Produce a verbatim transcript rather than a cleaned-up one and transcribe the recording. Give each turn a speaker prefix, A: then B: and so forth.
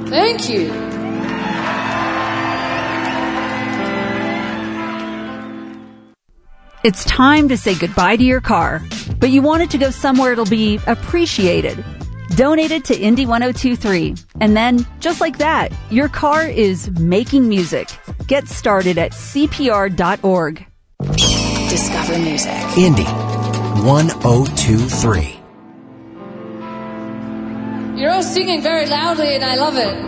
A: Thank you.
B: It's time to say goodbye to your car, but you want it to go somewhere it'll be appreciated. Donate it to Indy one oh two three, and then, just like that, your car is making music. Get started at C P R dot org.
C: Discover music.
D: Indy one oh two three.
A: You're all singing very loudly, and I love it.